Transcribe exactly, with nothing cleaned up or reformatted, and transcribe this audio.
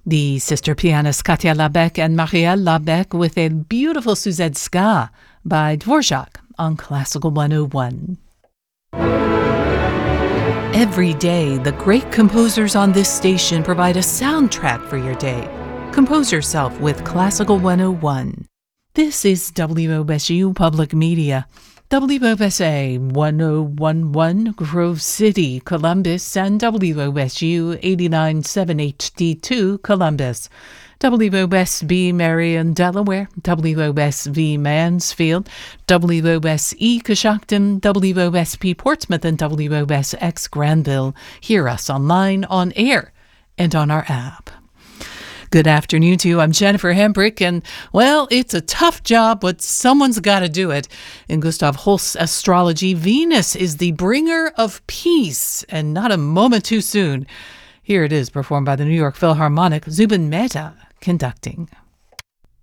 The sister pianists Katia Labec and Marielle Labec with a beautiful Suzette Ska by Dvorak on Classical one oh one. Every day, the great composers on this station provide a soundtrack for your day. Compose yourself with Classical one oh one. This is W O S U Public Media. W O S A one oh one point one Grove City, Columbus, and W O S U eighty-nine point seven H D two, Columbus. W O S B Marion, Delaware, W O S V Mansfield, W O S E Coshocton, W O S P Portsmouth, and W O S X Granville. Hear us online, on air, and on our app. Good afternoon to you. I'm Jennifer Hembrick, and, well, it's a tough job, but someone's got to do it. In Gustav Holst's astrology, Venus is the bringer of peace, and not a moment too soon. Here it is, performed by the New York Philharmonic, Zubin Mehta conducting.